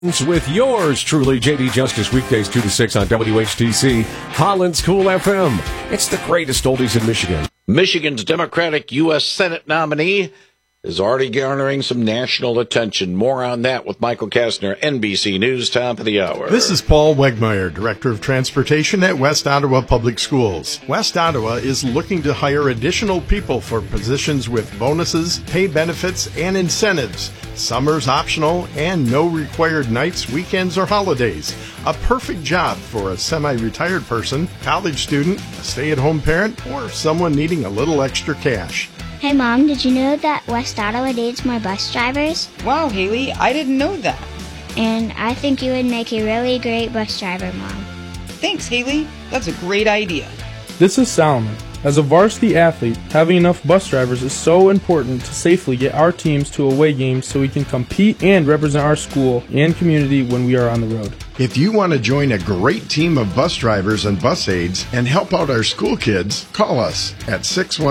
With yours truly, J.D. Justice, weekdays 2 to 6 on WHTC, Holland's Cool FM. It's the greatest oldies in Michigan. Michigan's Democratic U.S. Senate nominee is already garnering some national attention. More on that with Michael Kastner, NBC News, top of the hour. This is Paul Wegmeyer, Director of Transportation at West Ottawa Public Schools. West Ottawa is looking to hire additional people for positions with bonuses, pay benefits, and incentives. Summer's optional and no required nights, weekends, or holidays. A perfect job for a semi-retired person, college student, a stay-at-home parent, or someone needing a little extra cash. Hey Mom, did you know that West Ottawa needs more bus drivers? Wow, Haley, I didn't know that. And I think you would make a really great bus driver, Mom. Thanks, Haley. That's a great idea. This is Solomon. As a varsity athlete, having enough bus drivers is so important to safely get our teams to away games so we can compete and represent our school and community when we are on the road. If you want to join a great team of bus drivers and bus aides and help out our school kids, call us at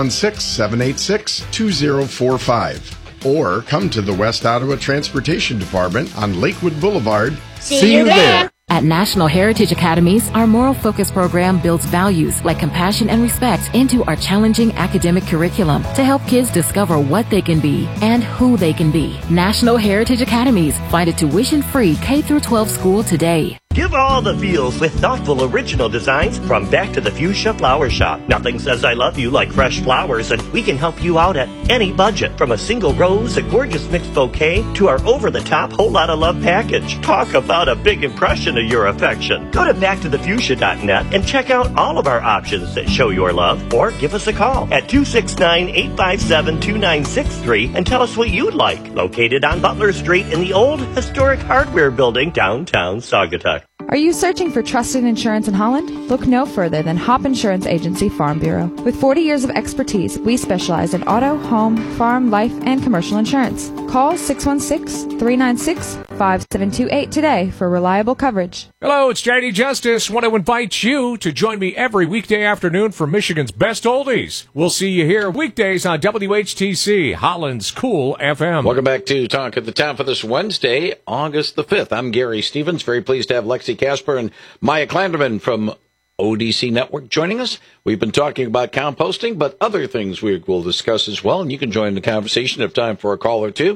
616-786-2045 or come to the West Ottawa Transportation Department on Lakewood Boulevard. See you there! At National Heritage Academies, our moral focus program builds values like compassion and respect into our challenging academic curriculum to help kids discover what they can be and who they can be. National Heritage Academies. Find a tuition-free K-12 school today. Give all the feels with thoughtful original designs from Back to the Fuchsia Flower Shop. Nothing says I love you like fresh flowers, and we can help you out at any budget. From a single rose, a gorgeous mixed bouquet, to our over-the-top whole lot of love package. Talk about a big impression of your affection. Go to backtothefuchsia.net and check out all of our options that show your love, or give us a call at 269-857-2963 and tell us what you'd like. Located on Butler Street in the old historic hardware building downtown Saugatuck. Are you searching for trusted insurance in Holland? Look no further than Hop Insurance Agency Farm Bureau. With 40 years of expertise, we specialize in auto, home, farm, life, and commercial insurance. Call 616-396-5728 today for reliable coverage. Hello, it's J.D. Justice. Want to invite you to join me every weekday afternoon for Michigan's Best Oldies. We'll see you here weekdays on WHTC, Holland's Cool FM. Welcome back to Talk at the Top of this Wednesday, August the 5th. I'm Gary Stevens. Very pleased to have Lexi Casper and Maya Klanderman from ODC Network joining us. We've been talking about composting, but other things we will discuss as well, and you can join the conversation if time for a call or two.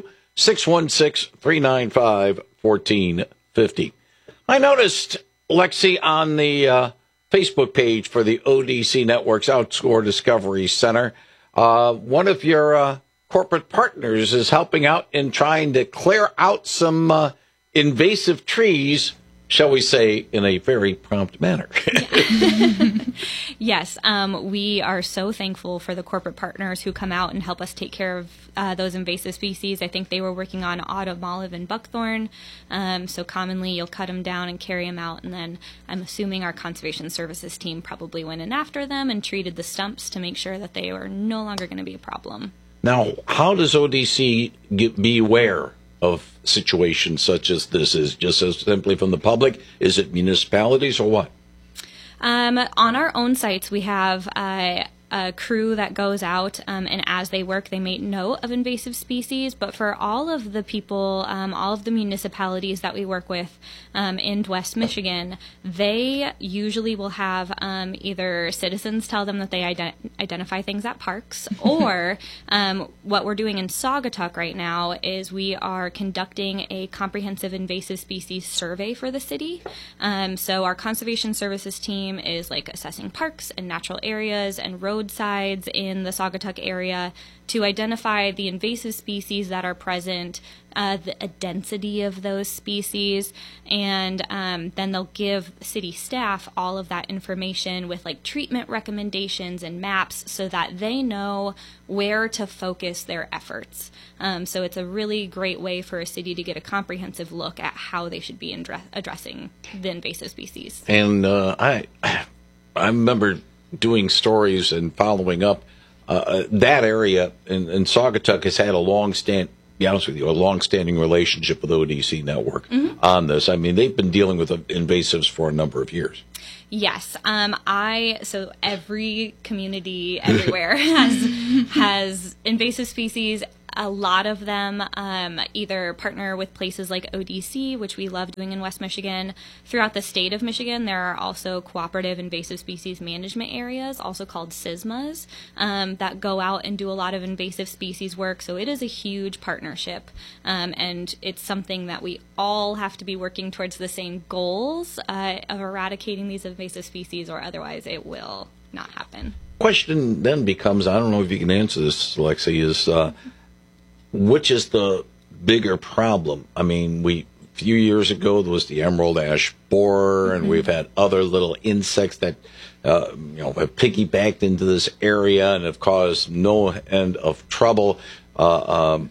616-395-1450. I noticed, Lexi, on the Facebook page for the ODC Network's Outscore Discovery Center, one of your corporate partners is helping out in trying to clear out some invasive trees, shall we say, in a very prompt manner. Yes, we are so thankful for the corporate partners who come out and help us take care of those invasive species. I think they were working on autumn olive and buckthorn, so commonly you'll cut them down and carry them out, and then I'm assuming our conservation services team probably went in after them and treated the stumps to make sure that they were no longer going to be a problem. Now, how does ODC be aware of situations such as this? Is just as simply from the public? Is it municipalities or what? On our own sites, we have a crew that goes out, and as they work, they make note of invasive species. But for all of the people, all of the municipalities that we work with in West Michigan, they usually will have either citizens tell them that they identify things at parks, or what we're doing in Saugatuck right now is we are conducting a comprehensive invasive species survey for the city. So our conservation services team is like assessing parks and natural areas and roadsides in the Saugatuck area to identify the invasive species that are present, the density of those species, and then they'll give city staff all of that information with like treatment recommendations and maps so that they know where to focus their efforts. So it's a really great way for a city to get a comprehensive look at how they should be addressing the invasive species. And I remember doing stories and following up. That area in Saugatuck has had a long-standing relationship with ODC Network on this. I mean, they've been dealing with invasives for a number of years. Yes. So every community everywhere has invasive species. a lot of them either partner with places like ODC, which we love doing in West Michigan. Throughout the state of Michigan, there are also cooperative invasive species management areas, also called CISMAs, that go out and do a lot of invasive species work. So it is a huge partnership, and it's something that we all have to be working towards the same goals of eradicating these invasive species, or otherwise it will not happen. Question then becomes, I don't know if you can answer this, Lexi, is which is the bigger problem? I mean, a few years ago there was the emerald ash borer, and we've had other little insects that have piggybacked into this area and have caused no end of trouble. What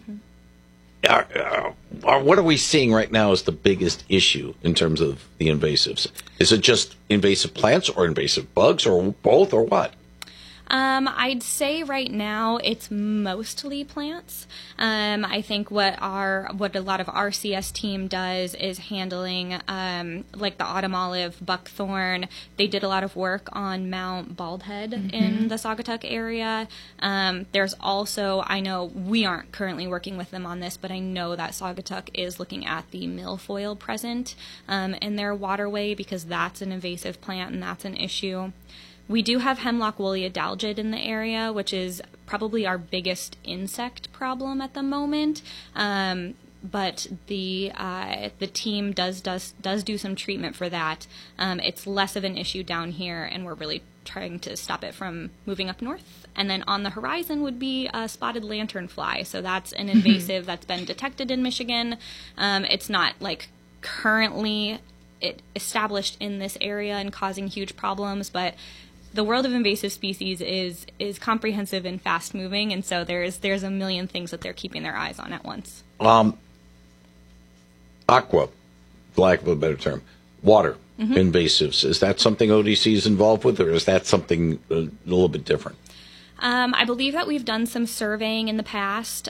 are we seeing right now as the biggest issue in terms of the invasives? Is it just invasive plants or invasive bugs or both, or what? I'd say right now it's mostly plants. I think what a lot of our CS team does is handling like the autumn olive, buckthorn. They did a lot of work on Mount Baldhead in the Saugatuck area. There's also, I know we aren't currently working with them on this, but I know that Saugatuck is looking at the milfoil present in their waterway, because that's an invasive plant and that's an issue. We do have hemlock woolly dalgid in the area, which is probably our biggest insect problem at the moment. But the team does do some treatment for that. It's less of an issue down here, and we're really trying to stop it from moving up north. And then on the horizon would be a spotted lanternfly. So that's an invasive that's been detected in Michigan. It's not like currently established in this area and causing huge problems, but the world of invasive species is comprehensive and fast moving, and so there's a million things that they're keeping their eyes on at once. Aqua, for lack of a better term, water invasives. Is that something ODC is involved with, or is that something a little bit different? I believe that we've done some surveying in the past.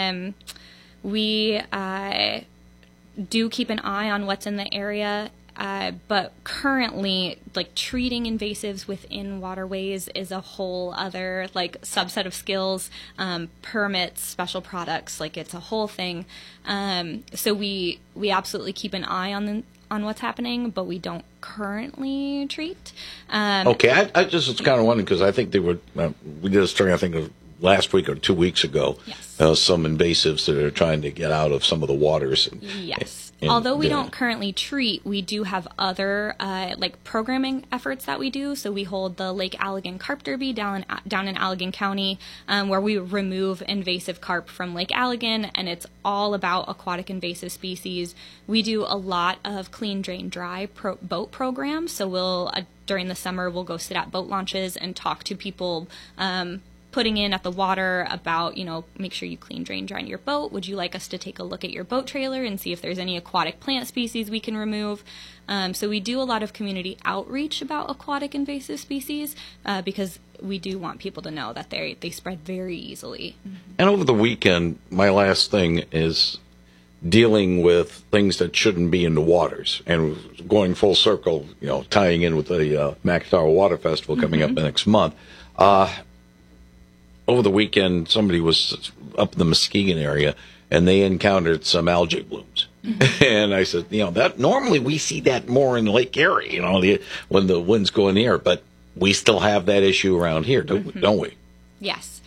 We do keep an eye on what's in the area. But currently, like, treating invasives within waterways is a whole other, like, subset of skills, permits, special products, like, it's a whole thing. So we absolutely keep an eye on what's happening, but we don't currently treat. Okay, I just was kind of wondering, because I think we did a story, I think, of last week or 2 weeks ago. Yes. Some invasives that are trying to get out of some of the waters. Yes. Although we don't currently treat, we do have other like programming efforts that we do. So we hold the Lake Allegan Carp Derby down in Allegan County, where we remove invasive carp from Lake Allegan, and it's all about aquatic invasive species. We do a lot of clean, drain, dry boat programs. So we'll during the summer we'll go sit at boat launches and talk to people putting in at the water about, make sure you clean, drain, dry your boat. Would you like us to take a look at your boat trailer and see if there's any aquatic plant species we can remove? So we do a lot of community outreach about aquatic invasive species because we do want people to know that they spread very easily. And over the weekend, my last thing is dealing with things that shouldn't be in the waters, and going full circle, tying in with the Macatawa Water Festival coming up next month. Over the weekend, somebody was up in the Muskegon area, and they encountered some algae blooms. And I said, that normally we see that more in Lake Erie, when the winds go in the air, but we still have that issue around here, don't we? Yes.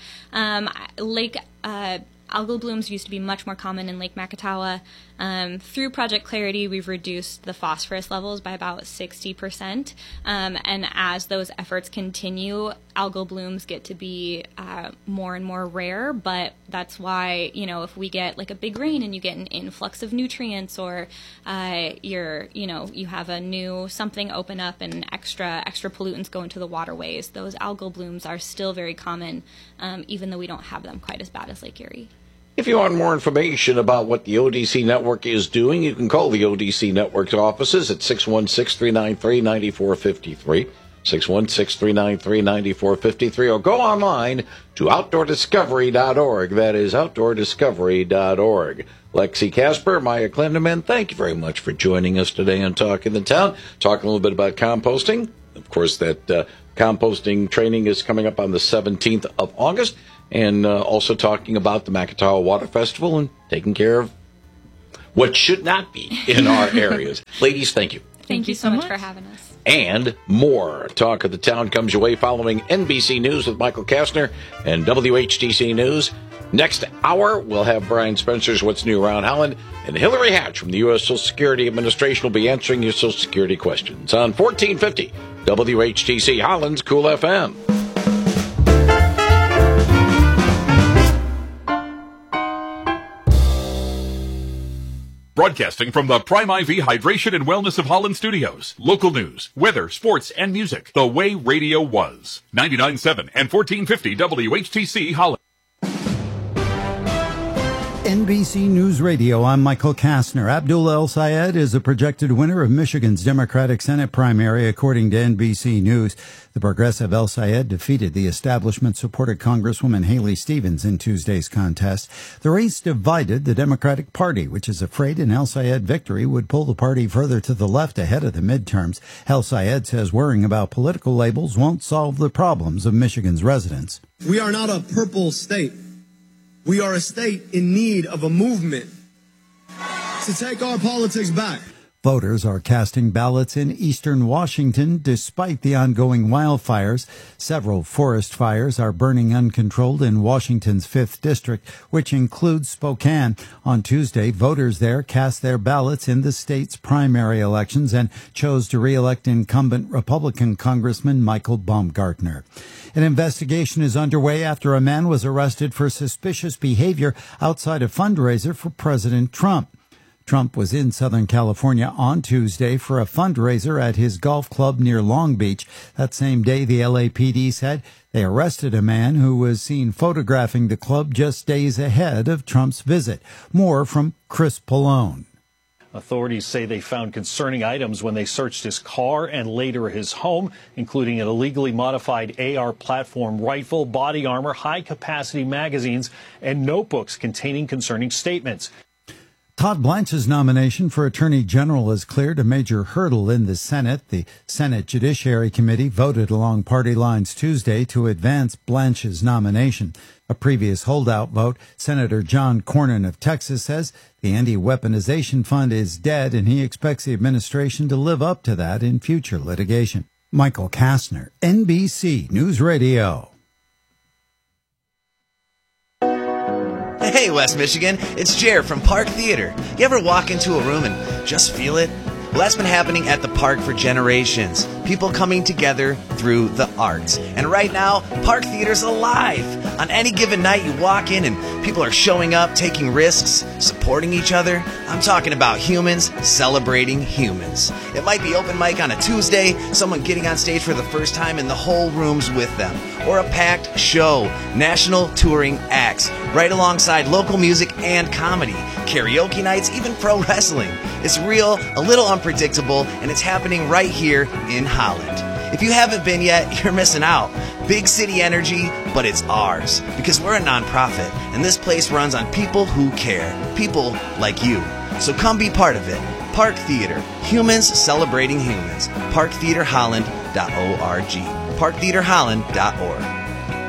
Algal blooms used to be much more common in Lake Macatawa. Through Project Clarity, we've reduced the phosphorus levels by about 60%. And as those efforts continue, algal blooms get to be more and more rare. But that's why, if we get like a big rain and you get an influx of nutrients, or you have a new something open up and extra pollutants go into the waterways, those algal blooms are still very common, even though we don't have them quite as bad as Lake Erie. If you want more information about what the ODC Network is doing, you can call the ODC Network's offices at 616-393-9453, 616-393-9453, or go online to OutdoorDiscovery.org. That is OutdoorDiscovery.org. Lexi Casper, Maya Klindeman, thank you very much for joining us today on Talk in the Town. Talking a little bit about composting. Of course, that composting training is coming up on the 17th of August. And also talking about the Makatawa Water Festival and taking care of what should not be in our areas. Ladies, thank you. Thank you so much for having us. And more Talk of the Town comes your way following NBC News with Michael Kastner and WHTC News. Next hour, we'll have Brian Spencer's What's New Around Holland, and Hillary Hatch from the U.S. Social Security Administration will be answering your Social Security questions on 1450 WHTC Holland's Cool FM. Broadcasting from the Prime IV Hydration and Wellness of Holland studios. Local news, weather, sports, and music. The way radio was. 99.7 and 1450 WHTC Holland. NBC News Radio, I'm Michael Kastner. Abdul El Sayed is a projected winner of Michigan's Democratic Senate primary, according to NBC News. The progressive El Sayed defeated the establishment-supported Congresswoman Haley Stevens in Tuesday's contest. The race divided the Democratic Party, which is afraid an El Sayed victory would pull the party further to the left ahead of the midterms. El Sayed says worrying about political labels won't solve the problems of Michigan's residents. We are not a purple state. We are a state in need of a movement to take our politics back. Voters are casting ballots in eastern Washington despite the ongoing wildfires. Several forest fires are burning uncontrolled in Washington's 5th District, which includes Spokane. On Tuesday, voters there cast their ballots in the state's primary elections and chose to re-elect incumbent Republican Congressman Michael Baumgartner. An investigation is underway after a man was arrested for suspicious behavior outside a fundraiser for President Trump. Trump was in Southern California on Tuesday for a fundraiser at his golf club near Long Beach. That same day, the LAPD said they arrested a man who was seen photographing the club just days ahead of Trump's visit. More from Chris Pallone. Authorities say they found concerning items when they searched his car and later his home, including an illegally modified AR platform rifle, body armor, high-capacity magazines, and notebooks containing concerning statements. Todd Blanche's nomination for Attorney General has cleared a major hurdle in the Senate. The Senate Judiciary Committee voted along party lines Tuesday to advance Blanche's nomination. A previous holdout vote, Senator John Cornyn of Texas says the anti-weaponization fund is dead and he expects the administration to live up to that in future litigation. Michael Kastner, NBC News Radio. Hey, West Michigan, it's Jer from Park Theater. You ever walk into a room and just feel it? Well, that's been happening at the park for generations. People coming together through the arts. And right now, Park Theater's alive. On any given night, you walk in and people are showing up, taking risks, supporting each other. I'm talking about humans celebrating humans. It might be open mic on a Tuesday, someone getting on stage for the first time and the whole room's with them. Or a packed show, national touring acts, right alongside local music and comedy, karaoke nights, even pro wrestling. It's real, a little unpredictable, and it's happening right here in Holland. If you haven't been yet, you're missing out. Big city energy, but it's ours. Because we're a nonprofit, and this place runs on people who care. People like you. So come be part of it. Park Theater. Humans celebrating humans. ParkTheaterHolland.org. ParkTheaterHolland.org.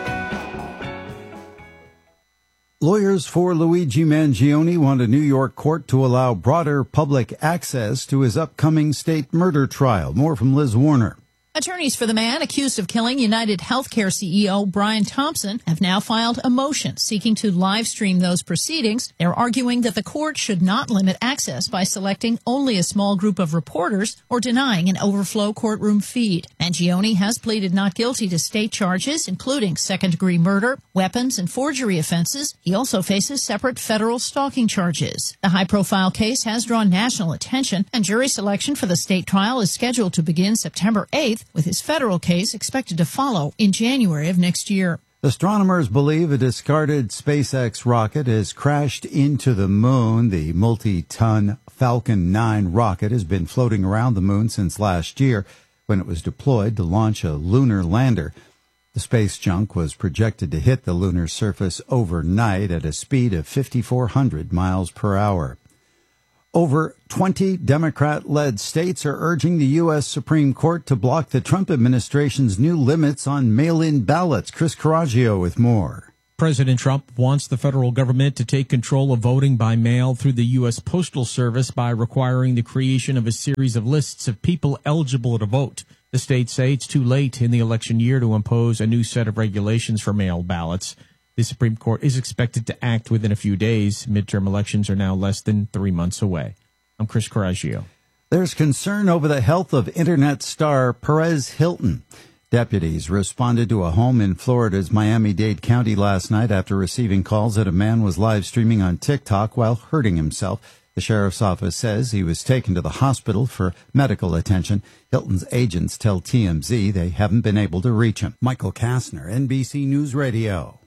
Lawyers for Luigi Mangione want a New York court to allow broader public access to his upcoming state murder trial. More from Liz Warner. Attorneys for the man accused of killing United Healthcare CEO Brian Thompson have now filed a motion seeking to live stream those proceedings. They're arguing that the court should not limit access by selecting only a small group of reporters or denying an overflow courtroom feed. Mangione has pleaded not guilty to state charges, including second-degree murder, weapons, and forgery offenses. He also faces separate federal stalking charges. The high-profile case has drawn national attention, and jury selection for the state trial is scheduled to begin September 8th. With his federal case expected to follow in January of next year. Astronomers believe a discarded SpaceX rocket has crashed into the moon. The multi-ton Falcon 9 rocket has been floating around the moon since last year when it was deployed to launch a lunar lander. The space junk was projected to hit the lunar surface overnight at a speed of 5,400 miles per hour. Over 20 Democrat-led states are urging the U.S. Supreme Court to block the Trump administration's new limits on mail-in ballots. Chris Coraggio with more. President Trump wants the federal government to take control of voting by mail through the U.S. Postal Service by requiring the creation of a series of lists of people eligible to vote. The states say it's too late in the election year to impose a new set of regulations for mail ballots. The Supreme Court is expected to act within a few days. Midterm elections are now less than 3 months away. I'm Chris Coraggio. There's concern over the health of Internet star Perez Hilton. Deputies responded to a home in Florida's Miami-Dade County last night after receiving calls that a man was live streaming on TikTok while hurting himself. The sheriff's office says he was taken to the hospital for medical attention. Hilton's agents tell TMZ they haven't been able to reach him. Michael Kastner, NBC News Radio.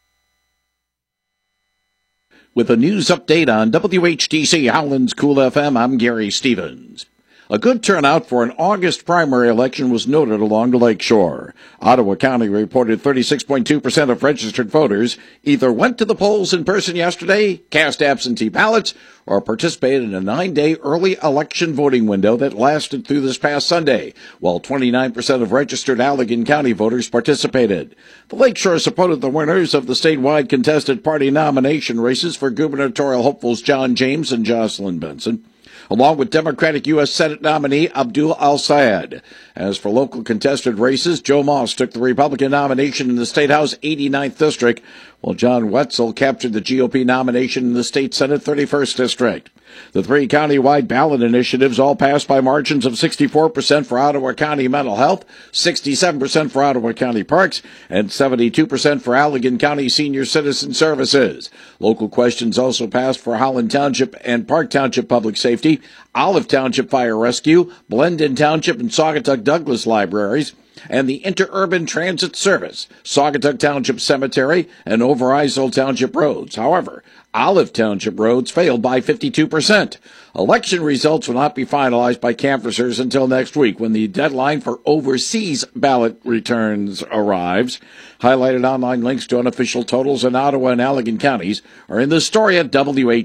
With a news update on WHTC Howland's Cool FM, I'm Gary Stevens. A good turnout for an August primary election was noted along the lakeshore. Ottawa County reported 36.2% of registered voters either went to the polls in person yesterday, cast absentee ballots, or participated in a 9-day early election voting window that lasted through this past Sunday, while 29% of registered Allegan County voters participated. The lakeshore supported the winners of the statewide contested party nomination races for gubernatorial hopefuls John James and Jocelyn Benson, along with Democratic U.S. Senate nominee Abdul Al-Sayed. As for local contested races, Joe Moss took the Republican nomination in the State House 89th District, while John Wetzel captured the GOP nomination in the State Senate 31st District. The three county-wide ballot initiatives all passed by margins of 64% for Ottawa County Mental Health, 67% for Ottawa County Parks, and 72% for Allegan County Senior Citizen Services. Local questions also passed for Holland Township and Park Township Public Safety, Olive Township Fire Rescue, Blendon Township and Saugatuck Douglas Libraries, and the Interurban Transit Service, Saugatuck Township Cemetery, and Overijssel Township Roads. However, Olive Township roads failed by 52%. Election results will not be finalized by canvassers until next week, when the deadline for overseas ballot returns arrives. Highlighted online links to unofficial totals in Ottawa and Allegan counties are in the story at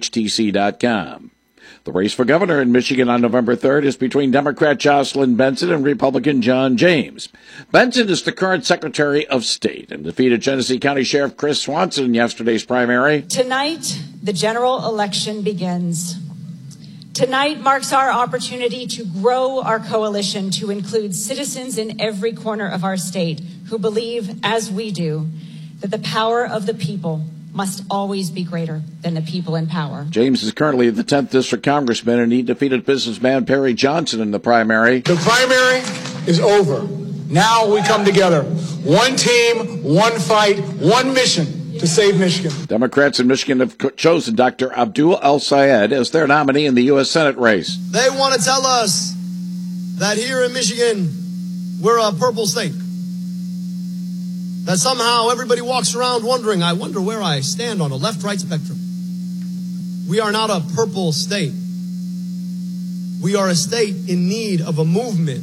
WHTC.com. The race for governor in Michigan on November 3rd is between Democrat Jocelyn Benson and Republican John James. Benson is the current Secretary of State and defeated Genesee County Sheriff Chris Swanson in yesterday's primary. Tonight, the general election begins. Tonight marks our opportunity to grow our coalition to include citizens in every corner of our state who believe, as we do, that the power of the people must always be greater than the people in power. James is currently the 10th District Congressman, and he defeated businessman Perry Johnson in the primary. The primary is over. Now we come together. One team, one fight, one mission to save Michigan. Democrats in Michigan have chosen Dr. Abdul Al-Sayed as their nominee in the U.S. Senate race. They want to tell us that here in Michigan, we're a purple state. That somehow everybody walks around wondering, I wonder where I stand on a left-right spectrum. We are not a purple state. We are a state in need of a movement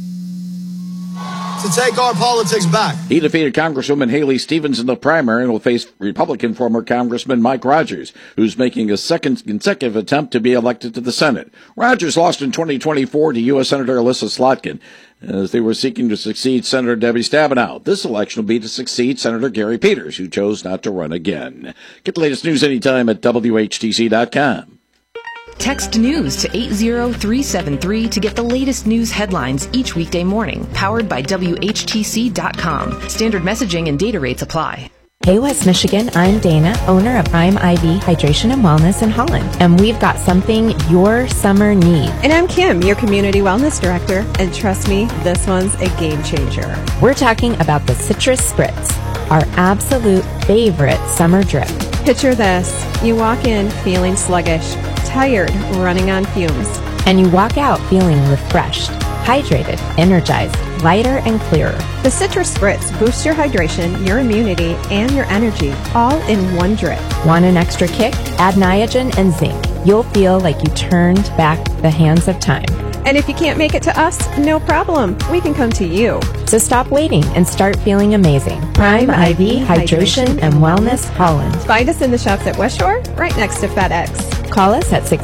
to take our politics back. He defeated Congresswoman Haley Stevens in the primary and will face Republican former Congressman Mike Rogers, who's making a second consecutive attempt to be elected to the Senate. Rogers lost in 2024 to U.S. Senator Alyssa Slotkin, as they were seeking to succeed Senator Debbie Stabenow. This election will be to succeed Senator Gary Peters, who chose not to run again. Get the latest news anytime at WHTC.com. Text news to 80373 to get the latest news headlines each weekday morning. Powered by WHTC.com. Standard messaging and data rates apply. Hey West Michigan, I'm Dana, owner of Prime IV Hydration and Wellness in Holland, and we've got something your summer needs. And I'm Kim, your Community Wellness Director, and trust me, this one's a game changer. We're talking about the Citrus Spritz, our absolute favorite summer drip. Picture this, you walk in feeling sluggish, tired, running on fumes. And you walk out feeling refreshed, hydrated, energized, lighter and clearer. The Citrus Spritz boosts your hydration, your immunity, and your energy, all in one drip. Want an extra kick? Add Niagen and zinc. You'll feel like you turned back the hands of time. And if you can't make it to us, no problem. We can come to you. So stop waiting and start feeling amazing. Prime IV Hydration and Wellness Holland. Find us in the shops at West Shore, right next to FedEx. Call us at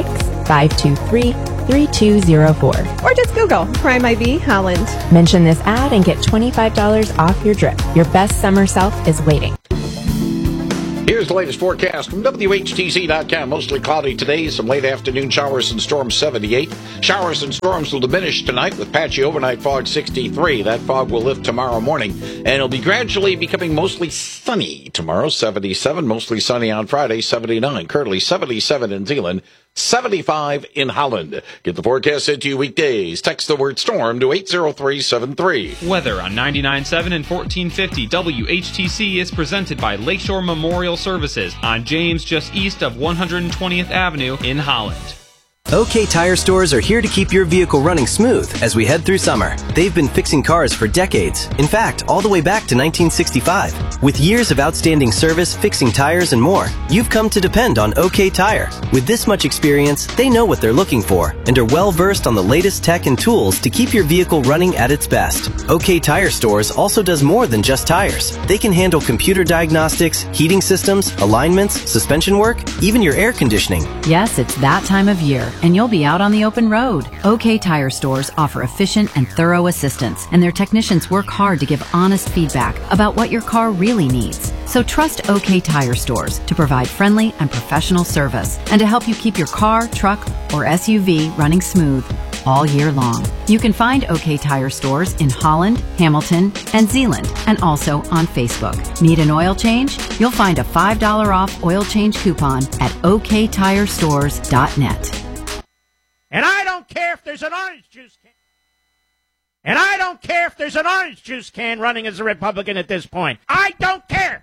616-523-3204. Or just Google Prime IV Holland. Mention this ad and get $25 off your drip. Your best summer self is waiting. Here's the latest forecast from WHTC.com. Mostly cloudy today. Some late afternoon showers and storms, 78. Showers and storms will diminish tonight with patchy overnight fog, 63. That fog will lift tomorrow morning, and it'll be gradually becoming mostly sunny tomorrow, 77. Mostly sunny on Friday, 79. Currently 77 in Zeeland, 75 in Holland. Get the forecast sent to you weekdays. Text the word storm to 80373. Weather on 99.7 and 1450 WHTC is presented by Lakeshore Memorial Services on James, just east of 120th Avenue in Holland. OK Tire Stores are here to keep your vehicle running smooth as we head through summer. They've been fixing cars for decades. In fact, all the way back to 1965. With years of outstanding service, fixing tires, and more, you've come to depend on OK Tire. With this much experience, they know what they're looking for and are well versed on the latest tech and tools to keep your vehicle running at its best. OK Tire Stores also does more than just tires. They can handle computer diagnostics, heating systems, alignments, suspension work, even your air conditioning. Yes, it's that time of year, and you'll be out on the open road. OK Tire Stores offer efficient and thorough assistance, and their technicians work hard to give honest feedback about what your car really needs. So trust OK Tire Stores to provide friendly and professional service and to help you keep your car, truck, or SUV running smooth all year long. You can find OK Tire Stores in Holland, Hamilton, and Zeeland, and also on Facebook. Need an oil change? You'll find a $5 off oil change coupon at oktirestores.net. And I don't care if there's an orange juice can. And I don't care if there's an orange juice can running as a Republican at this point. I don't care.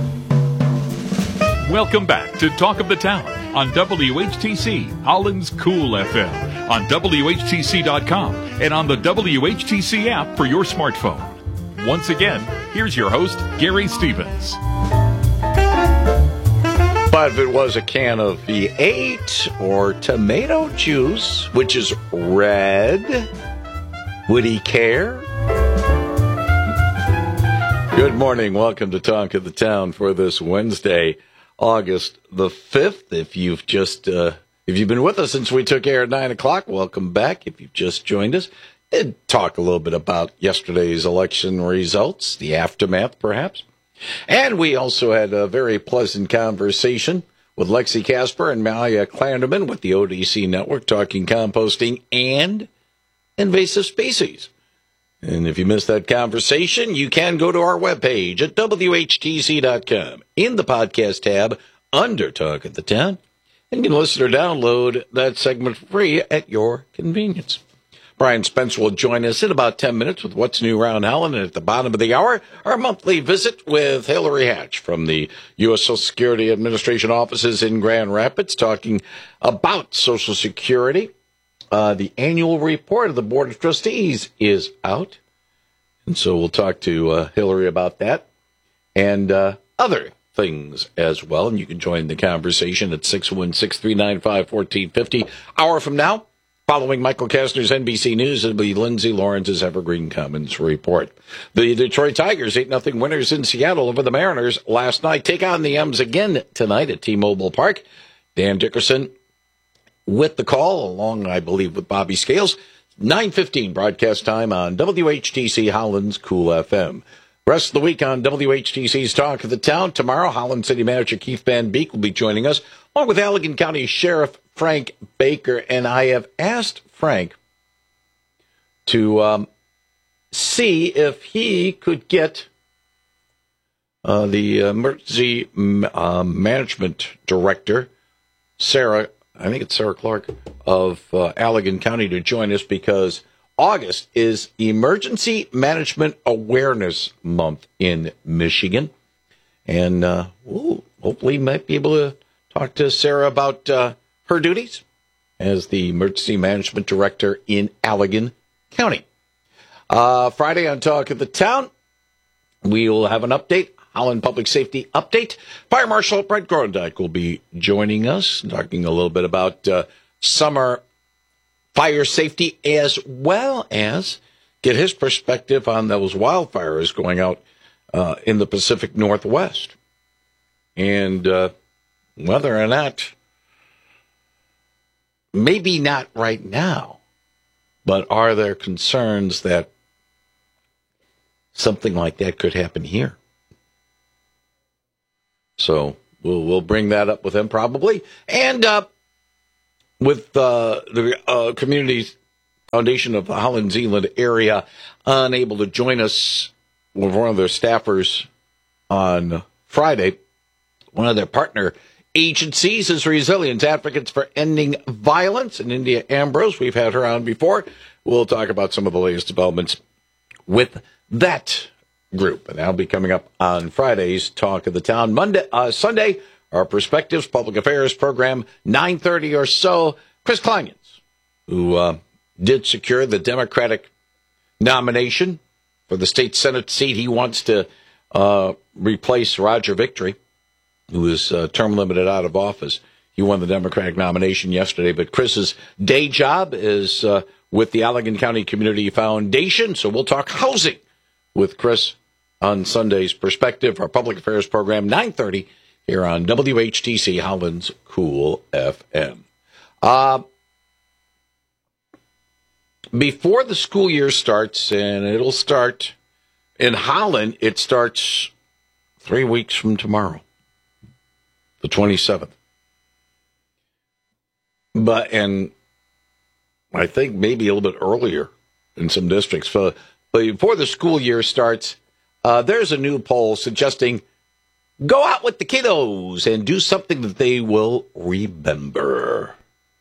Welcome back to Talk of the Town on WHTC, Holland's Cool FM, on WHTC.com, and on the WHTC app for your smartphone. Once again, here's your host, Gary Stevens. But if it was a can of V8 or tomato juice, which is red, would he care? Good morning. Welcome to Talk of the Town for this Wednesday, August the 5th. If you've been with us since we took air at 9 o'clock, welcome back. If you've just joined us, we'll talk a little bit about yesterday's election results, the aftermath perhaps. And we also had a very pleasant conversation with Lexi Casper and Maya Clanderman with the ODC Network, talking composting and invasive species. And if you missed that conversation, you can go to our webpage at WHTC.com in the podcast tab under Talk of the Town, and you can listen or download that segment for free at your convenience. Brian Spencer will join us in about 10 minutes with What's New Around Holland. And at the bottom of the hour, our monthly visit with Hillary Hatch from the U.S. Social Security Administration offices in Grand Rapids, talking about Social Security. The annual report of the Board of Trustees is out. And so we'll talk to Hillary about that and other things as well. And you can join the conversation at 616-395-1450. Hour from now, following Michael Kastner's NBC News, it'll be Lindsay Lawrence's Evergreen Commons report. The Detroit Tigers 8-0 winners in Seattle over the Mariners last night. Take on the M's again tonight at T-Mobile Park. Dan Dickerson with the call, along, I believe, with Bobby Scales. 9:15 broadcast time on WHTC Holland's Cool FM. Rest of the week on WHTC's Talk of the Town. Tomorrow, Holland City Manager Keith Van Beek will be joining us, along with Allegan County Sheriff Frank Baker. And I have asked Frank to see if he could get the emergency management director, Sarah Clark of Allegan County, to join us, because August is Emergency Management Awareness Month in Michigan. And hopefully might be able to talk to Sarah about her duties as the Emergency Management Director in Allegan County. Friday on Talk of the Town, we will have an update, Holland Public Safety Update. Fire Marshal Brett Grondike will be joining us, talking a little bit about summer fire safety, as well as get his perspective on those wildfires going out in the Pacific Northwest. And whether or not, maybe not right now, but are there concerns that something like that could happen here? So we'll bring that up with him probably. And with the Community Foundation of the Holland Zeeland area unable to join us with one of their staffers on Friday, one of their partner agencies is Resilience Advocates for Ending Violence. And India Ambrose, we've had her on before. We'll talk about some of the latest developments with that group. And that'll be coming up on Friday's Talk of the Town. Sunday, our Perspectives Public Affairs program, 9:30 or so. Chris Kleinens, who did secure the Democratic nomination for the state Senate seat. He wants to replace Roger Victory, who is term limited out of office. He won the Democratic nomination yesterday, but Chris's day job is with the Allegan County Community Foundation. So we'll talk housing with Chris on Sunday's Perspective, our public affairs program, 9:30 here on WHTC Holland's Cool FM. Before the school year starts, and it'll start in Holland, it starts 3 weeks from tomorrow, the 27th. And I think maybe a little bit earlier in some districts. But before the school year starts, there's a new poll suggesting go out with the kiddos and do something that they will remember.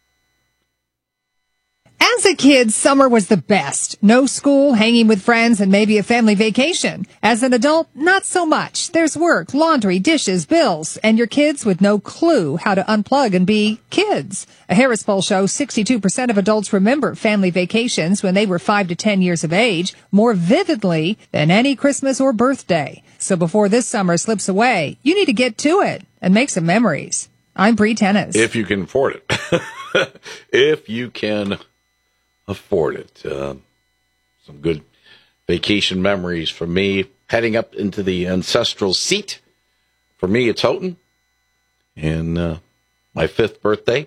As a kid, summer was the best. No school, hanging with friends, and maybe a family vacation. As an adult, not so much. There's work, laundry, dishes, bills, and your kids with no clue how to unplug and be kids. A Harris poll shows 62% of adults remember family vacations when they were 5 to 10 years of age more vividly than any Christmas or birthday. So before this summer slips away, you need to get to it and make some memories. I'm Bree Tennis. If you can afford it. If you can afford it. Some good vacation memories for me. Heading up into the ancestral seat. For me, it's Houghton. And my 5th birthday,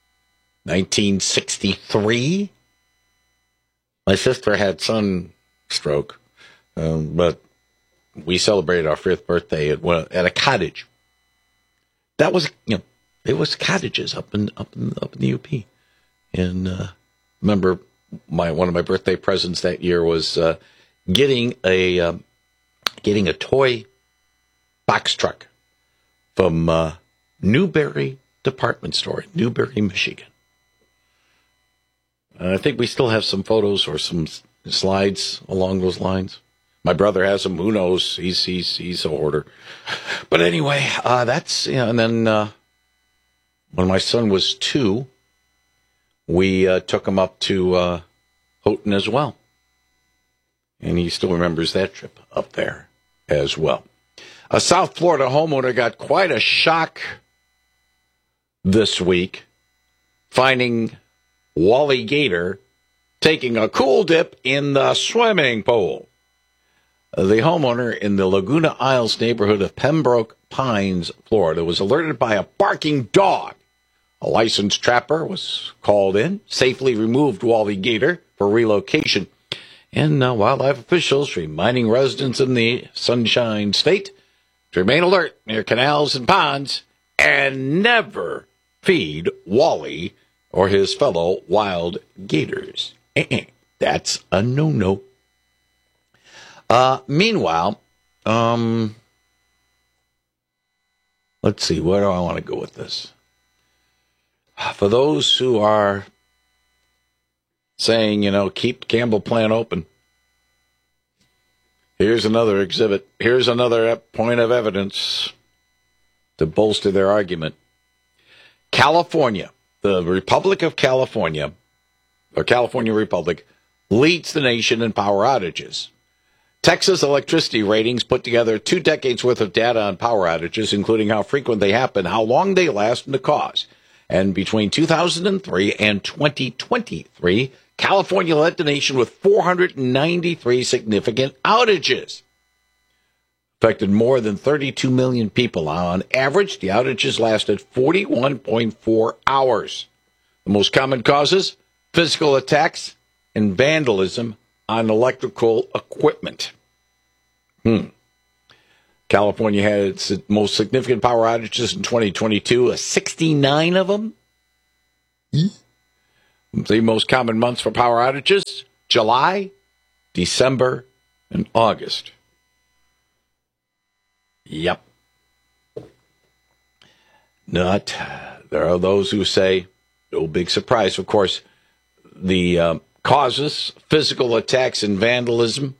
1963. My sister had sunstroke, but we celebrated our 5th birthday at a cottage. That was, it was cottages up in the UP. And remember, one of my birthday presents that year was getting a toy box truck from Newberry Department Store in Newberry, Michigan. I think we still have some photos or some slides along those lines. My brother has them. Who knows? He's a hoarder. But anyway, that's and then when my son was 2. We took him up to Houghton as well. And he still remembers that trip up there as well. A South Florida homeowner got quite a shock this week, finding Wally Gator taking a cool dip in the swimming pool. The homeowner in the Laguna Isles neighborhood of Pembroke Pines, Florida, was alerted by a barking dog. A licensed trapper was called in, safely removed Wally Gator for relocation, and wildlife officials reminding residents in the Sunshine State to remain alert near canals and ponds and never feed Wally or his fellow wild gators. That's a no-no. Meanwhile, let's see, where do I want to go with this? For those who are saying, keep the Campbell plant open, here's another exhibit. Here's another point of evidence to bolster their argument. California, the Republic of California, or California Republic, leads the nation in power outages. Texas electricity ratings put together 2 decades worth of data on power outages, including how frequent they happen, how long they last, and the cause. And between 2003 and 2023, California led the nation with 493 significant outages. Affected more than 32 million people. On average, the outages lasted 41.4 hours. The most common causes, physical attacks and vandalism on electrical equipment. California had its most significant power outages in 2022, 69 of them. The most common months for power outages, July, December, and August. Yep. There are those who say, no big surprise. Of course, the causes, physical attacks and vandalism.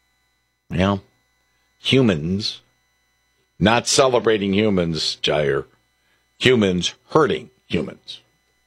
Humans, not celebrating humans, Jair. Humans hurting humans.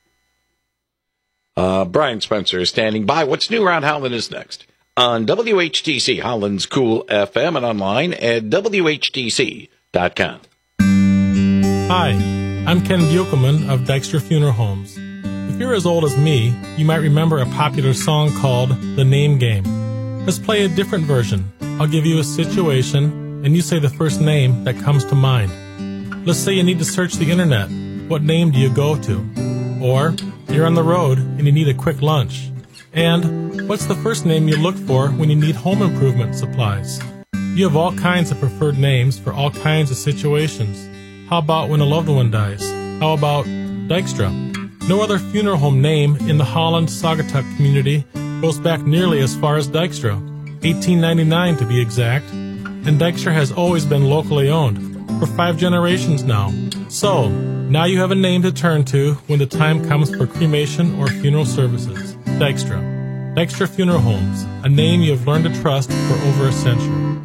Brian Spencer is standing by. What's new around Holland is next on WHTC, Holland's Cool FM, and online at WHTC.com. Hi, I'm Ken Buchelman of Dykstra Funeral Homes. If you're as old as me, you might remember a popular song called The Name Game. Let's play a different version. I'll give you a situation, and you say the first name that comes to mind. Let's say you need to search the internet. What name do you go to? Or you're on the road and you need a quick lunch. And what's the first name you look for when you need home improvement supplies? You have all kinds of preferred names for all kinds of situations. How about when a loved one dies? How about Dykstra? No other funeral home name in the Holland-Saugatuck community goes back nearly as far as Dykstra, 1899 to be exact, and Dykstra has always been locally owned, for 5 generations now. So, now you have a name to turn to when the time comes for cremation or funeral services. Dykstra. Dykstra Funeral Homes, a name you have learned to trust for over a century.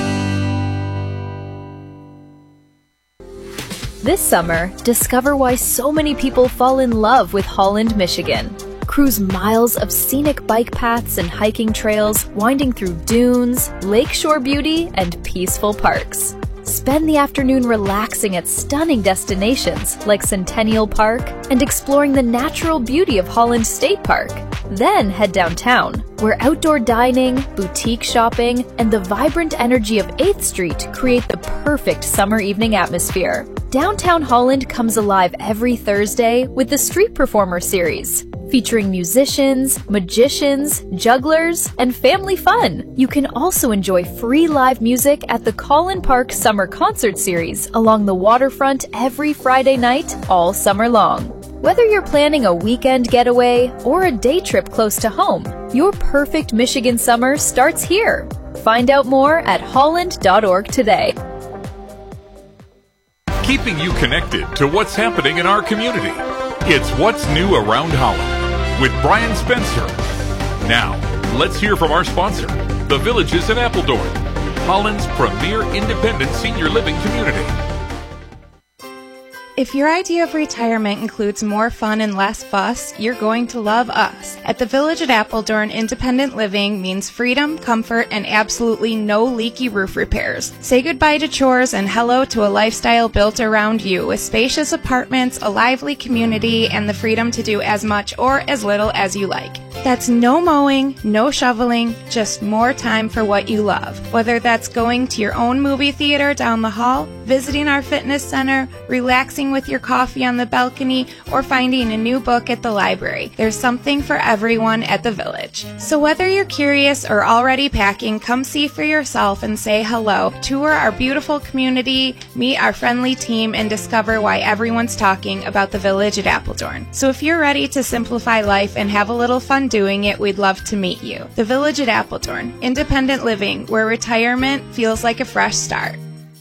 This summer, discover why so many people fall in love with Holland, Michigan. Cruise miles of scenic bike paths and hiking trails, winding through dunes, lakeshore beauty, and peaceful parks. Spend the afternoon relaxing at stunning destinations like Centennial Park and exploring the natural beauty of Holland State Park. Then head downtown, where outdoor dining, boutique shopping, and the vibrant energy of 8th Street create the perfect summer evening atmosphere. Downtown Holland comes alive every Thursday with the Street Performer series, featuring musicians, magicians, jugglers, and family fun. You can also enjoy free live music at the Collin Park Summer Concert Series along the waterfront every Friday night all summer long. Whether you're planning a weekend getaway or a day trip close to home, your perfect Michigan summer starts here. Find out more at holland.org today. Keeping you connected to what's happening in our community. It's What's New Around Holland with Brian Spencer. Now, let's hear from our sponsor, the Villages at Appledorn, Holland's premier independent senior living community. If your idea of retirement includes more fun and less fuss, you're going to love us. At the Village at Appledorn, independent living means freedom, comfort, and absolutely no leaky roof repairs. Say goodbye to chores and hello to a lifestyle built around you with spacious apartments, a lively community, and the freedom to do as much or as little as you like. That's no mowing, no shoveling, just more time for what you love. Whether that's going to your own movie theater down the hall, visiting our fitness center, relaxing with your coffee on the balcony, or finding a new book at the library. There's something for everyone at the Village. So whether you're curious or already packing, come see for yourself and say hello. Tour our beautiful community, meet our friendly team, and discover why everyone's talking about the Village at Appledorn. So if you're ready to simplify life and have a little fun doing it, we'd love to meet you. The Village at Appledorn, independent living, where retirement feels like a fresh start.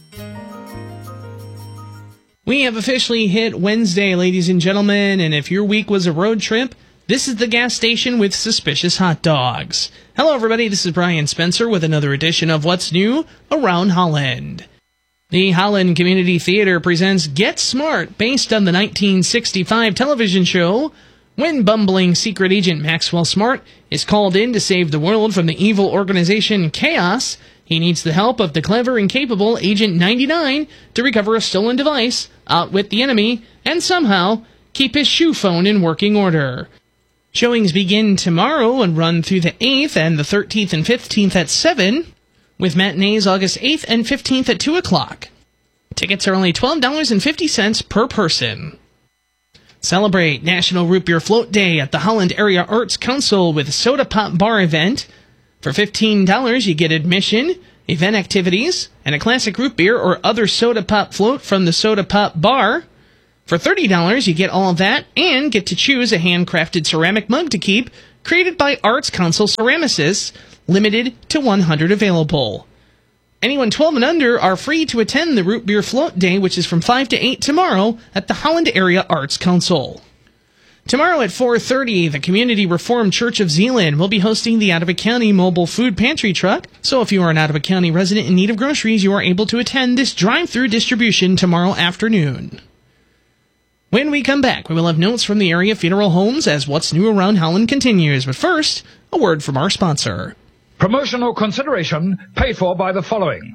We have officially hit Wednesday, ladies and gentlemen, and if your week was a road trip, this is the gas station with suspicious hot dogs. Hello, everybody. This is Brian Spencer with another edition of What's New Around Holland. The Holland Community Theater presents Get Smart, based on the 1965 television show. When bumbling secret agent Maxwell Smart is called in to save the world from the evil organization Chaos, he needs the help of the clever and capable Agent 99 to recover a stolen device, outwit the enemy, and somehow keep his shoe phone in working order. Showings begin tomorrow and run through the 8th and the 13th and 15th at 7, with matinees August 8th and 15th at 2 o'clock. Tickets are only $12.50 per person. Celebrate National Root Beer Float Day at the Holland Area Arts Council with a Soda Pop Bar event. For $15, you get admission, event activities, and a classic root beer or other soda pop float from the Soda Pop Bar. For $30, you get all of that and get to choose a handcrafted ceramic mug to keep, created by Arts Council ceramicists, limited to 100 available. Anyone 12 and under are free to attend the Root Beer Float Day, which is from 5 to 8 tomorrow at the Holland Area Arts Council. Tomorrow at 4:30, the Community Reformed Church of Zeeland will be hosting the Ottawa County Mobile Food Pantry Truck, so if you are an Ottawa County resident in need of groceries, you are able to attend this drive-through distribution tomorrow afternoon. When we come back, we will have notes from the area funeral homes as What's New Around Holland continues. But first, a word from our sponsor. Promotional consideration paid for by the following.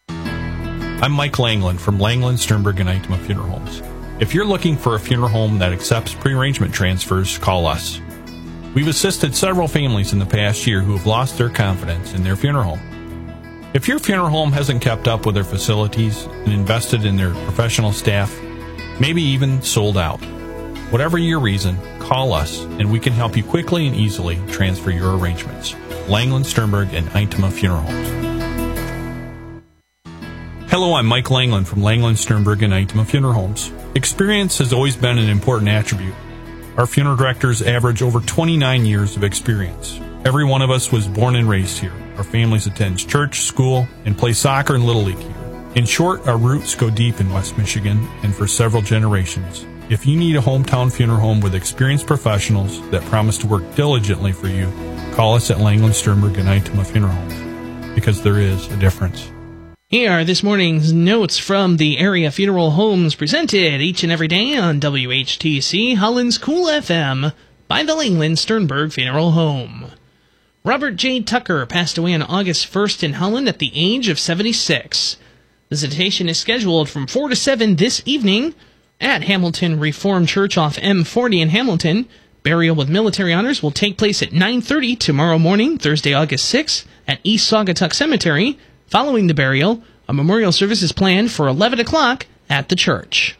I'm Mike Langland from Langland, Sternberg, and Itema Funeral Homes. If you're looking for a funeral home that accepts pre-arrangement transfers, call us. We've assisted several families in the past year who have lost their confidence in their funeral home. If your funeral home hasn't kept up with their facilities and invested in their professional staff, maybe even sold out. Whatever your reason, call us and we can help you quickly and easily transfer your arrangements. Langland, Sternberg, and Itema Funeral Homes. Hello, I'm Mike Langland from Langland, Sternberg, and Itema Funeral Homes. Experience has always been an important attribute. Our funeral directors average over 29 years of experience. Every one of us was born and raised here. Our families attend church, school, and play soccer and Little League here. In short, our roots go deep in West Michigan and for several generations. If you need a hometown funeral home with experienced professionals that promise to work diligently for you, call us at Langland, Sternberg, and Itema Funeral Homes, because there is a difference. Here are this morning's notes from the area funeral homes presented each and every day on WHTC Holland's Cool FM by the Langland Sternberg Funeral Home. Robert J. Tucker passed away on August 1st in Holland at the age of 76. Visitation is scheduled from 4 to 7 this evening at Hamilton Reformed Church off M40 in Hamilton. Burial with military honors will take place at 9:30 tomorrow morning, Thursday, August 6th, at East Saugatuck Cemetery. Following the burial, a memorial service is planned for 11 o'clock at the church.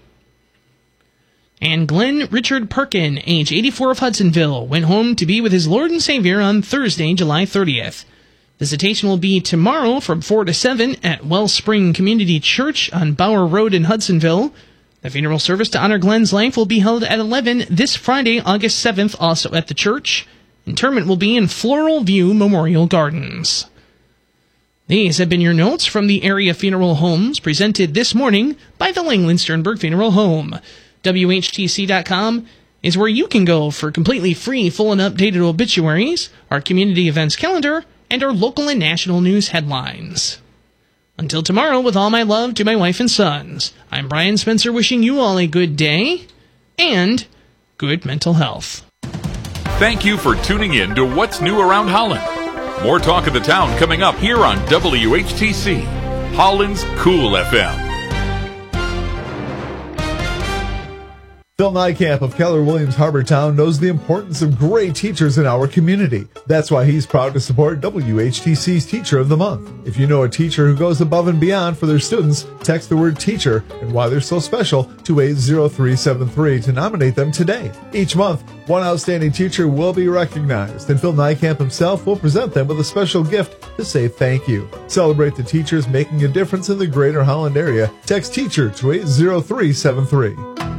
And Glenn Richard Perkin, age 84 of Hudsonville, went home to be with his Lord and Savior on Thursday, July 30th. Visitation will be tomorrow from 4 to 7 at Wellspring Community Church on Bauer Road in Hudsonville. The funeral service to honor Glenn's life will be held at 11 this Friday, August 7th, also at the church. Interment will be in Floral View Memorial Gardens. These have been your notes from the area funeral homes presented this morning by the Langland Sternberg Funeral Home. WHTC.com is where you can go for completely free, full and updated obituaries, our community events calendar, and our local and national news headlines. Until tomorrow, with all my love to my wife and sons, I'm Brian Spencer wishing you all a good day and good mental health. Thank you for tuning in to What's New Around Holland. More talk of the town coming up here on WHTC, Holland's Cool FM. Phil Nykamp of Keller Williams Harbor Town knows the importance of great teachers in our community. That's why he's proud to support WHTC's Teacher of the Month. If you know a teacher who goes above and beyond for their students, text the word teacher and why they're so special to 80373 to nominate them today. Each month, one outstanding teacher will be recognized, and Phil Nykamp himself will present them with a special gift to say thank you. Celebrate the teachers making a difference in the greater Holland area. Text teacher to 80373.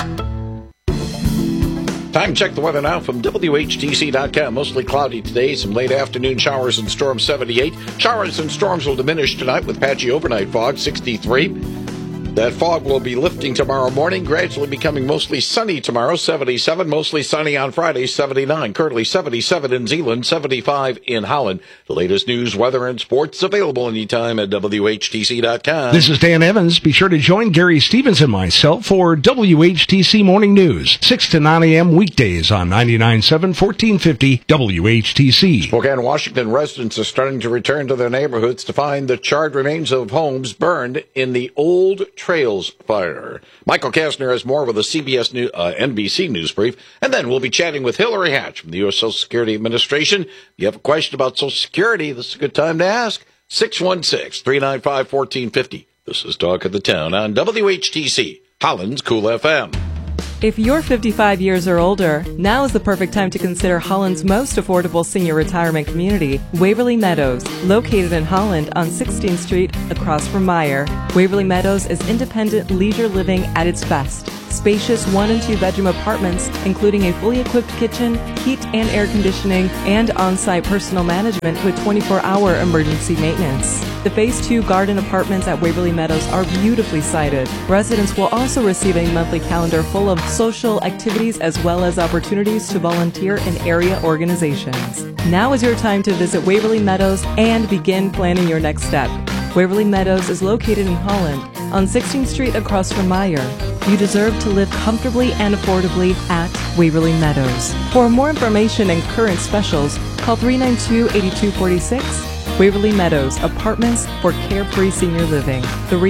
Time check the weather now from WHTC.com. Mostly cloudy today. Some late afternoon showers and storms, 78. Showers and storms will diminish tonight with patchy overnight fog, 63. That fog will be lifting tomorrow morning, gradually becoming mostly sunny tomorrow, 77. Mostly sunny on Friday, 79. Currently 77 in Zeeland, 75 in Holland. The latest news, weather, and sports available anytime at WHTC.com. This is Dan Evans. Be sure to join Gary Stevens and myself for WHTC Morning News, 6 to 9 a.m. weekdays on 99.7, 1450 WHTC. Spokane, Washington residents are starting to return to their neighborhoods to find the charred remains of homes burned in the old Trails Fire. Michael Kastner has more with a NBC News Brief, and then we'll be chatting with Hillary Hatch from the U.S. Social Security Administration. If you have a question about Social Security, this is a good time to ask. 616-395-1450. This is Talk of the Town on WHTC, Holland's Cool FM. If you're 55 years or older, now is the perfect time to consider Holland's most affordable senior retirement community, Waverly Meadows, located in Holland on 16th Street across from Meyer. Waverly Meadows is independent leisure living at its best. Spacious 1- and 2-bedroom apartments, including a fully equipped kitchen, heat and air conditioning, and on-site personal management with 24-hour emergency maintenance. The Phase 2 garden apartments at Waverly Meadows are beautifully sited. Residents will also receive a monthly calendar full of social activities as well as opportunities to volunteer in area organizations. Now is your time to visit Waverly Meadows and begin planning your next step. Waverly Meadows is located in Holland on 16th Street across from Meyer. You deserve to live comfortably and affordably at Waverly Meadows. For more information and current specials, call 392-8246. Waverly Meadows, apartments for carefree senior living.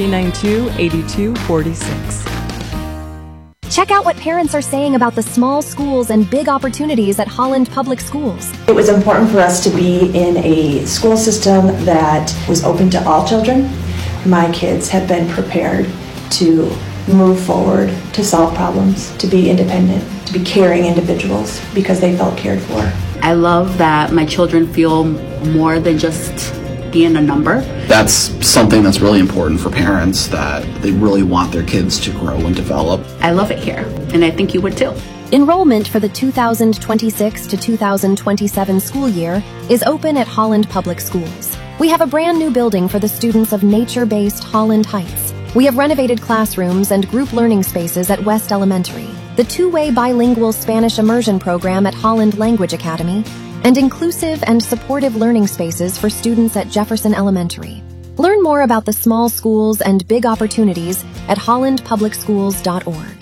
392-8246. Check out what parents are saying about the small schools and big opportunities at Holland Public Schools. It was important for us to be in a school system that was open to all children. My kids have been prepared to move forward, to solve problems, to be independent, to be caring individuals because they felt cared for. I love that my children feel more than just being a number. That's something that's really important for parents, that they really want their kids to grow and develop. I love it here, and I think you would too. Enrollment for the 2026 to 2027 school year is open at Holland Public Schools. We have a brand new building for the students of nature-based Holland Heights. We have renovated classrooms and group learning spaces at West Elementary, the 2-way bilingual Spanish immersion program at Holland Language Academy, and inclusive and supportive learning spaces for students at Jefferson Elementary. Learn more about the small schools and big opportunities at hollandpublicschools.org.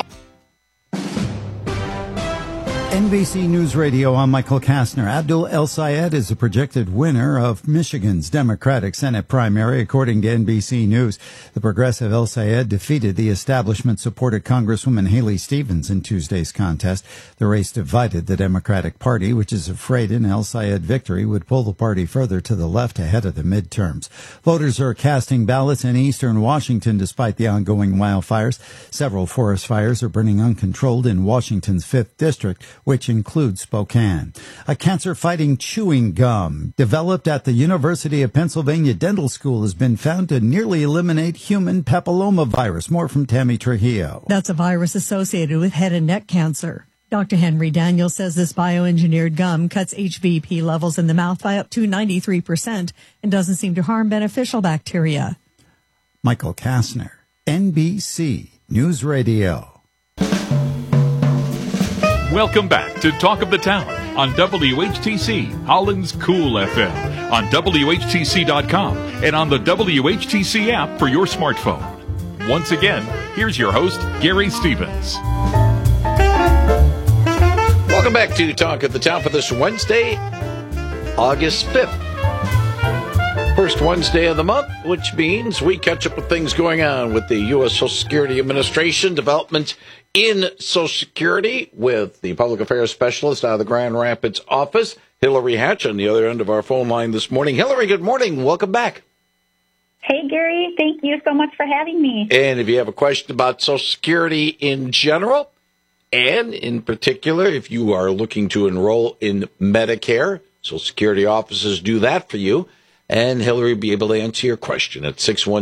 NBC News Radio, I'm Michael Kastner. Abdul El Sayed is the projected winner of Michigan's Democratic Senate primary, according to NBC News. The progressive El Sayed defeated the establishment-supported Congresswoman Haley Stevens in Tuesday's contest. The race divided the Democratic Party, which is afraid an El Sayed victory would pull the party further to the left ahead of the midterms. Voters are casting ballots in eastern Washington despite the ongoing wildfires. Several forest fires are burning uncontrolled in Washington's 5th District, which includes Spokane. A cancer-fighting chewing gum developed at the University of Pennsylvania Dental School has been found to nearly eliminate human papillomavirus. More from Tammy Trujillo. That's a virus associated with head and neck cancer. Dr. Henry Daniel says this bioengineered gum cuts HVP levels in the mouth by up to 93% and doesn't seem to harm beneficial bacteria. Michael Kastner, NBC News Radio. Welcome back to Talk of the Town on WHTC, Holland's Cool FM, on WHTC.com, and on the WHTC app for your smartphone. Once again, here's your host, Gary Stevens. Welcome back to Talk of the Town for this Wednesday, August 5th. First Wednesday of the month, which means we catch up with things going on with the U.S. Social Security Administration, development in Social Security with the Public Affairs Specialist out of the Grand Rapids office, Hillary Hatch, on the other end of our phone line this morning. Hillary, good morning. Welcome back. Hey, Gary. Thank you so much for having me. And if you have a question about Social Security in general, and in particular, if you are looking to enroll in Medicare, Social Security offices do that for you. And Hillary will be able to answer your question at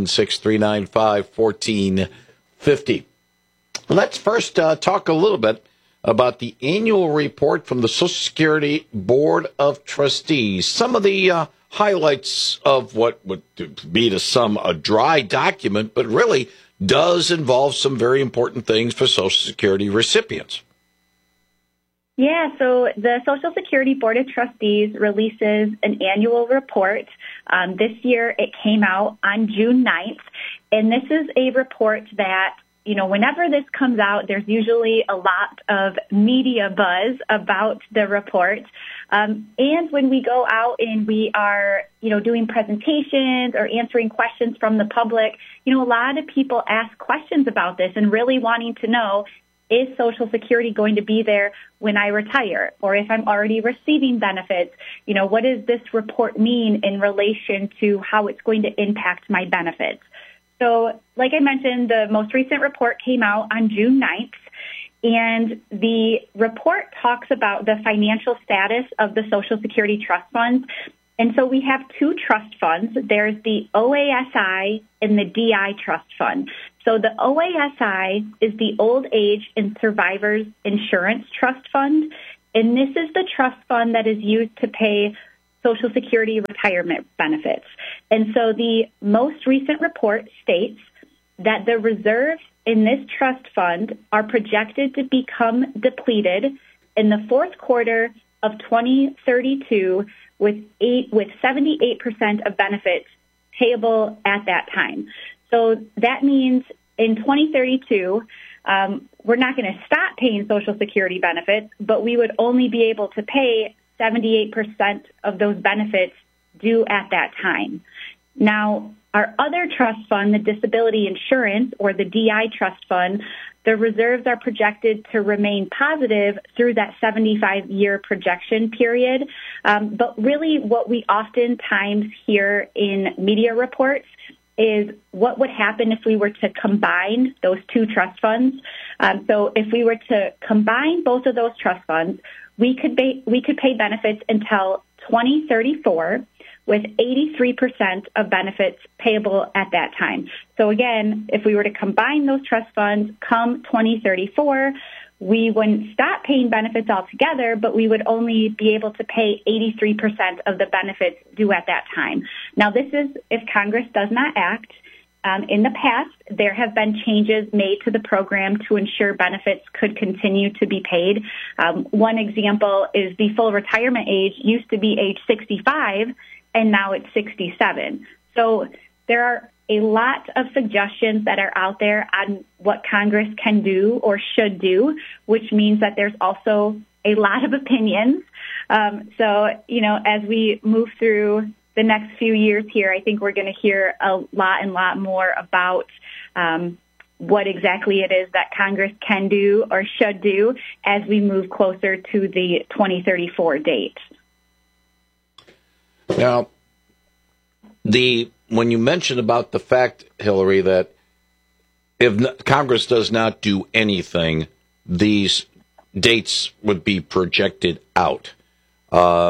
616-395-1450. Let's first talk a little bit about the annual report from the Social Security Board of Trustees. Some of the highlights of what would be to some a dry document, but really does involve some very important things for Social Security recipients. Yeah, so the Social Security Board of Trustees releases an annual report. This year it came out on June 9th, and this is a report that, you know, whenever this comes out, there's usually a lot of media buzz about the report. And when we go out and we are, doing presentations or answering questions from the public, a lot of people ask questions about this and really wanting to know, is Social Security going to be there when I retire? Or if I'm already receiving benefits, what does this report mean in relation to how it's going to impact my benefits? So, like I mentioned, the most recent report came out on June 9th. And the report talks about the financial status of the Social Security trust funds. And so we have two trust funds. There's the OASI and the DI trust fund. So the OASI is the Old Age and Survivors Insurance Trust Fund. And this is the trust fund that is used to pay Social Security retirement benefits. And so the most recent report states that the reserves in this trust fund are projected to become depleted in the fourth quarter of 2032 with 78% of benefits payable at that time. So that means in 2032, we're not going to stop paying Social Security benefits, but we would only be able to pay 78% of those benefits due at that time. Now, our other trust fund, the Disability Insurance or the DI Trust Fund, the reserves are projected to remain positive through that 75-year projection period. But really what we oftentimes hear in media reports is what would happen if we were to combine those two trust funds. So if we were to combine both of those trust funds, we could pay benefits until 2034 with 83% of benefits payable at that time. So again, if we were to combine those trust funds come 2034, we wouldn't stop paying benefits altogether, but we would only be able to pay 83% of the benefits due at that time. Now, this is if Congress does not act. In the past, there have been changes made to the program to ensure benefits could continue to be paid. One example is the full retirement age used to be age 65, and now it's 67. So there are a lot of suggestions that are out there on what Congress can do or should do, which means that there's also a lot of opinions. So, as we move through the next few years here, I think we're going to hear a lot more about what exactly it is that Congress can do or should do as we move closer to the 2034 date. Now, when you mentioned about the fact, Hillary, that if Congress does not do anything, these dates would be projected out. I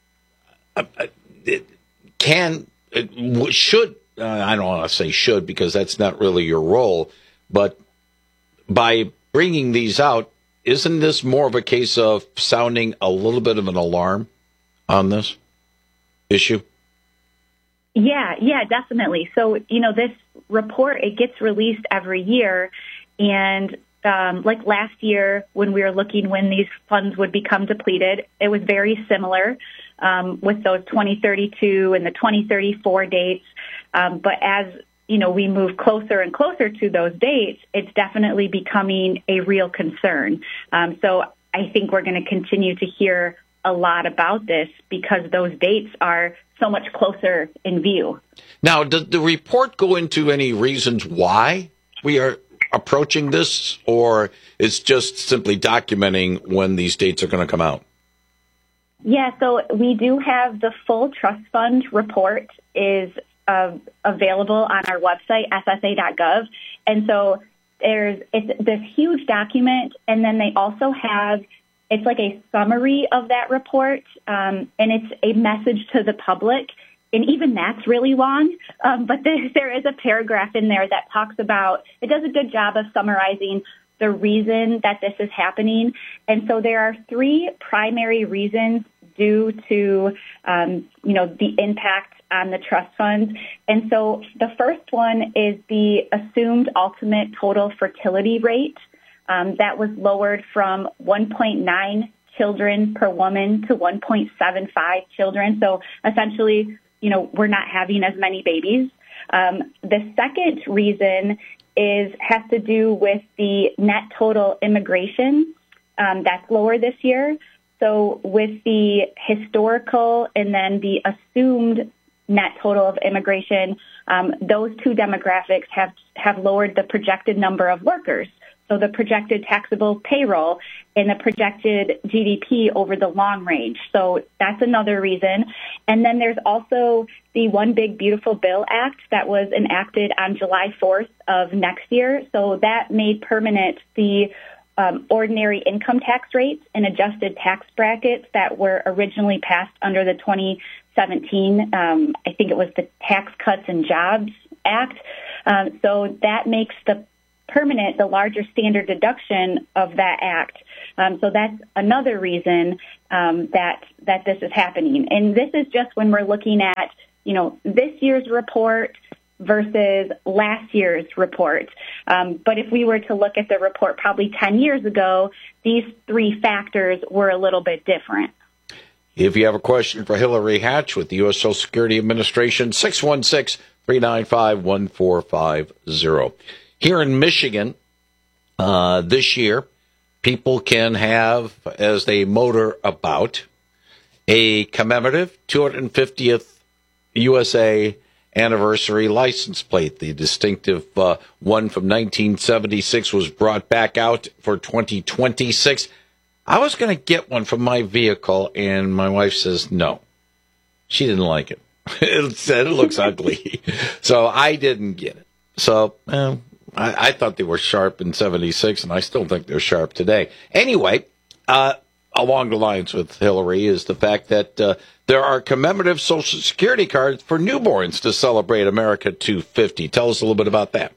don't want to say should because that's not really your role, but by bringing these out, isn't this more of a case of sounding a little bit of an alarm on this issue? Yeah, definitely. So, this report, it gets released every year. And like last year when we were looking when these funds would become depleted, it was very similar with those 2032 and the 2034 dates. But as, we move closer and closer to those dates, it's definitely becoming a real concern. So I think we're going to continue to hear a lot about this because those dates are so much closer in view. Now, does the report go into any reasons why we are approaching this, or it's just simply documenting when these dates are going to come out? Yeah, so we do have the full trust fund report is available on our website, ssa.gov. And so it's this huge document, and then they also have it's like a summary of that report, and it's a message to the public. And even that's really long, but there is a paragraph in there that talks about, it does a good job of summarizing the reason that this is happening. And so there are three primary reasons due to, the impact on the trust funds. And so the first one is the assumed ultimate total fertility rate. That was lowered from 1.9 children per woman to 1.75 children. So essentially, we're not having as many babies. The second reason has to do with the net total immigration. That's lower this year. So with the historical and then the assumed net total of immigration, those two demographics have lowered the projected number of workers. So the projected taxable payroll and the projected GDP over the long range. So that's another reason. And then there's also the One Big Beautiful Bill Act that was enacted on July 4th of next year. So that made permanent the ordinary income tax rates and adjusted tax brackets that were originally passed under the 2017, I think it was the Tax Cuts and Jobs Act. So that makes the permanent the larger standard deduction of that act. So that's another reason that this is happening. And this is just when we're looking at, this year's report versus last year's report. But if we were to look at the report probably 10 years ago, these three factors were a little bit different. If you have a question for Hillary Hatch with the U.S. Social Security Administration, 616-395-1450. Here in Michigan, this year, people can have, as they motor about, a commemorative 250th USA anniversary license plate. The distinctive one from 1976 was brought back out for 2026. I was going to get one for my vehicle, and my wife says no. She didn't like it. It said it looks ugly. So I didn't get it. So I thought they were sharp in 76, and I still think they're sharp today. Anyway, along the lines with Hillary is the fact that there are commemorative Social Security cards for newborns to celebrate America 250. Tell us a little bit about that.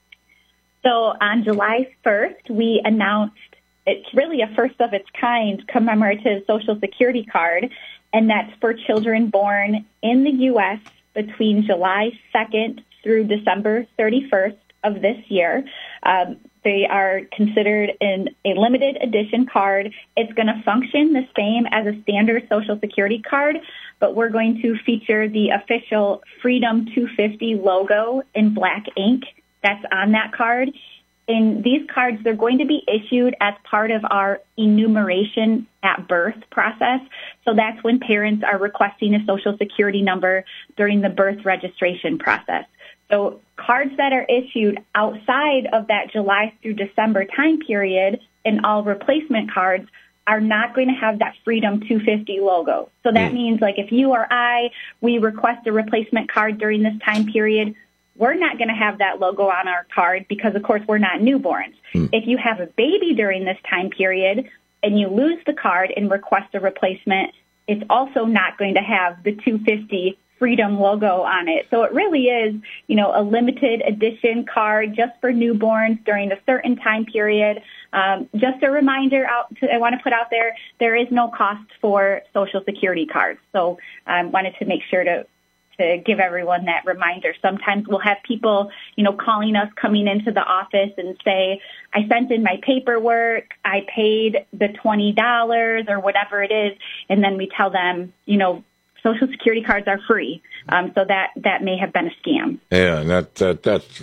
So on July 1st, we announced it's really a first of its kind commemorative Social Security card, and that's for children born in the U.S. between July 2nd through December 31st of this year. They are considered a limited edition card. It's going to function the same as a standard Social Security card, but we're going to feature the official Freedom 250 logo in black ink that's on that card. And these cards, they're going to be issued as part of our enumeration at birth process. So that's when parents are requesting a Social Security number during the birth registration process. So cards that are issued outside of that July through December time period and all replacement cards are not going to have that Freedom 250 logo. So that means like if you or I, we request a replacement card during this time period, we're not going to have that logo on our card because, of course, we're not newborns. If you have a baby during this time period and you lose the card and request a replacement, it's also not going to have the 250 Freedom logo on it. So it really is, a limited edition card just for newborns during a certain time period. Just a reminder I want to put out there, there is no cost for Social Security cards. So I wanted to make sure to give everyone that reminder. Sometimes we'll have people, calling us, coming into the office and say, I sent in my paperwork, I paid the $20 or whatever it is, and then we tell them, Social Security cards are free. So that may have been a scam. Yeah, that's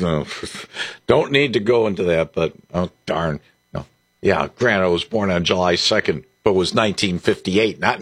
don't need to go into that, but oh darn. No. Yeah, granted, I was born on July 2nd, but it was 1958, not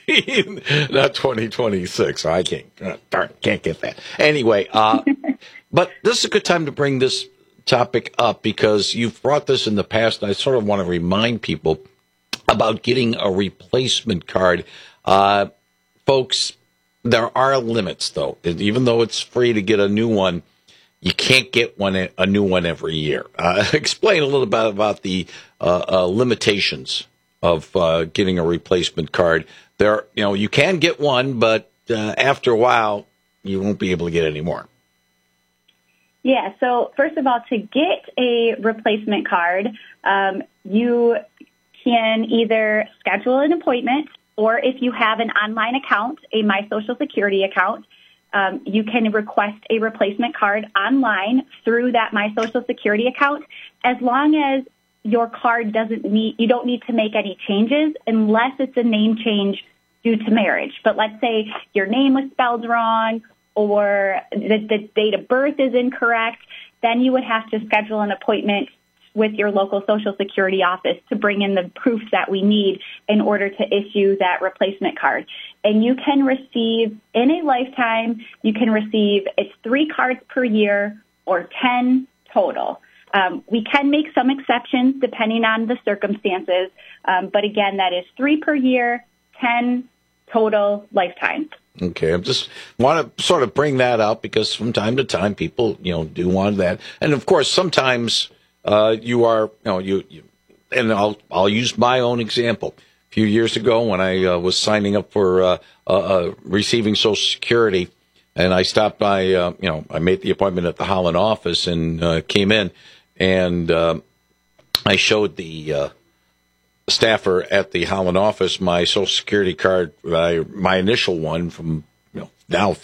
2026. So I can't get that. Anyway, but this is a good time to bring this topic up because you've brought this in the past, and I sort of want to remind people about getting a replacement card. Folks, there are limits, though. Even though it's free to get a new one, you can't get a new one every year. Explain a little bit about the limitations of getting a replacement card. You can get one, but after a while, you won't be able to get any more. Yeah, so first of all, to get a replacement card, you can either schedule an appointment, or if you have an online account, a My Social Security account, you can request a replacement card online through that My Social Security account, as long as your card you don't need to make any changes unless it's a name change due to marriage. But let's say your name was spelled wrong or the date of birth is incorrect, then you would have to schedule an appointment with your local Social Security office to bring in the proof that we need in order to issue that replacement card. And you can receive, in a lifetime, it's 3 cards per year or 10 total. We can make some exceptions depending on the circumstances, but again, that is 3 per year, 10 total lifetime. Okay, I just want to sort of bring that up because from time to time people, do want that, and of course sometimes and I'll use my own example. A few years ago, when I was signing up for receiving Social Security, and I stopped by, I made the appointment at the Holland office and came in, and I showed the staffer at the Holland office my Social Security card, my initial one from now